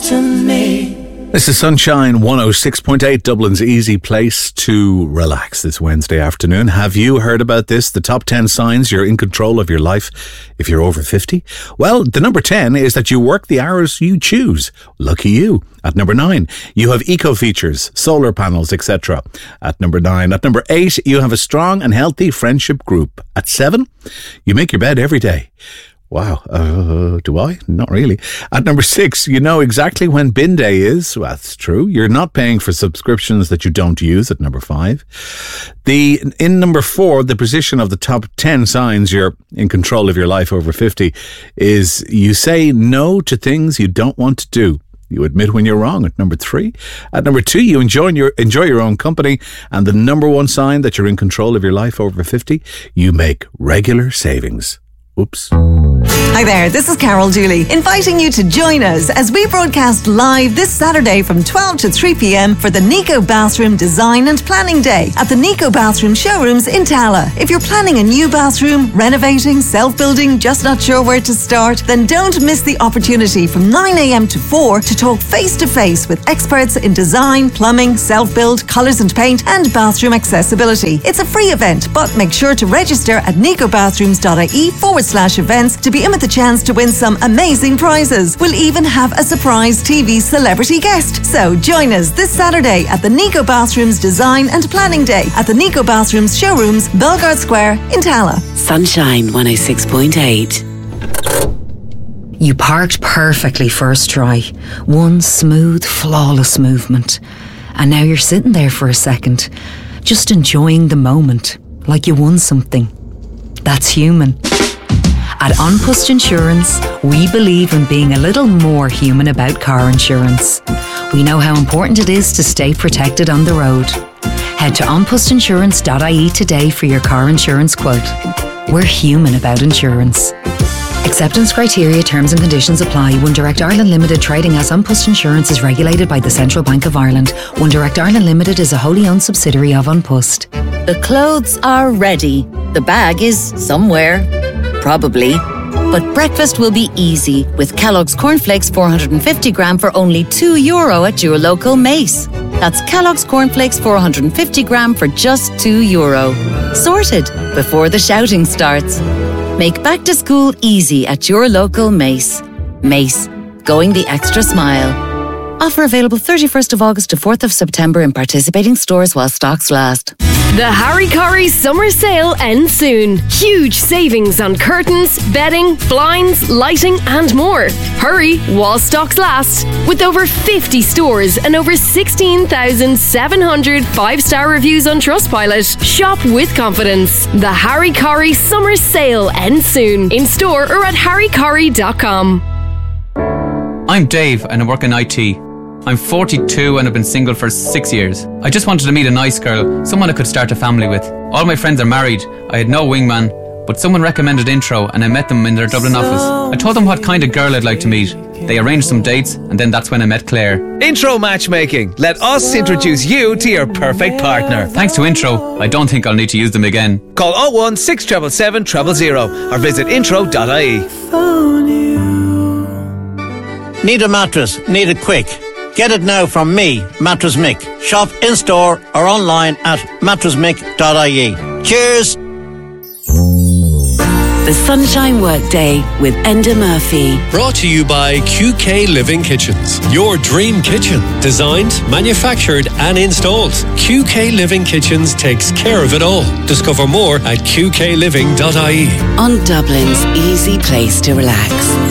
to me. This is Sunshine 106.8, Dublin's easy place to relax this Wednesday afternoon. Have you heard about this? The top 10 signs you're in control of your life if you're over 50? Well, the number 10 is that you work the hours you choose. Lucky you. At number 9, you have eco features, solar panels, etc. At number 9. At number 8, you have a strong and healthy friendship group. At 7, you make your bed every day. Wow, do I? Not really. At number 6, you know exactly when bin day is. Well, that's true. You're not paying for subscriptions that you don't use at number 5. In number 4, the position of the top 10 signs you're in control of your life over 50 is you say no to things you don't want to do. You admit when you're wrong at number 3. At number 2, you enjoy your own company. And the number 1 sign that you're in control of your life over 50, you make regular savings. Oops. Hi there, this is Carol Dooley, inviting you to join us as we broadcast live this Saturday from 12 to 3 p.m. for the Nico Bathroom Design and Planning Day at the Nico Bathroom Showrooms in Tala. If you're planning a new bathroom, renovating, self-building, just not sure where to start, then don't miss the opportunity from 9 a.m. to 4 to talk face-to-face with experts in design, plumbing, self-build, colours and paint, and bathroom accessibility. It's a free event, but make sure to register at nicobathrooms.ie/events to be in with the chance to win some amazing prizes. We'll even have a surprise TV celebrity guest. So join us this Saturday at the Nico Bathrooms Design and Planning Day at the Nico Bathrooms Showrooms, Belgard Square in Tala. Sunshine 106.8. You parked perfectly first try. One smooth, flawless movement. And now you're sitting there for a second, just enjoying the moment, like you won something. That's human. At An Post Insurance, we believe in being a little more human about car insurance. We know how important it is to stay protected on the road. Head to onpostinsurance.ie today for your car insurance quote. We're human about insurance. Acceptance criteria, terms and conditions apply. One Direct Ireland Limited, trading as An Post Insurance, is regulated by the Central Bank of Ireland. One Direct Ireland Limited is a wholly owned subsidiary of An Post. The clothes are ready. The bag is somewhere. Probably. But breakfast will be easy with Kellogg's Cornflakes 450 gram for only €2 at your local Mace. That's Kellogg's Cornflakes 450 gram for just €2. Sorted before the shouting starts. Make back to school easy at your local Mace. Mace, going the extra mile. Offer available 31st of August to 4th of September in participating stores while stocks last. The Harry Corrie summer sale ends soon. Huge savings on curtains, bedding, blinds, lighting and more. Hurry while stocks last. With over 50 stores and over 16,700 5-star reviews on Trustpilot, shop with confidence. The Harry Corrie summer sale ends soon. In store or at harrycorrie.com. I'm Dave and I work in IT. I'm 42 and I've been single for 6 years. I just wanted to meet a nice girl, someone I could start a family with. All my friends are married. I had no wingman, but someone recommended Intro and I met them in their Dublin office. I told them what kind of girl I'd like to meet. They arranged some dates and then that's when I met Claire. Intro Matchmaking. Let us introduce you to your perfect partner. Thanks to Intro, I don't think I'll need to use them again. Call 01 6777 000 or visit intro.ie. Need a mattress? Need it quick? Get it now from me, Mattress Mick. Shop in-store or online at mattressmick.ie. Cheers! The Sunshine Workday with Enda Murphy. Brought to you by QK Living Kitchens. Your dream kitchen. Designed, manufactured and installed. QK Living Kitchens takes care of it all. Discover more at qkliving.ie. On Dublin's easy place to relax.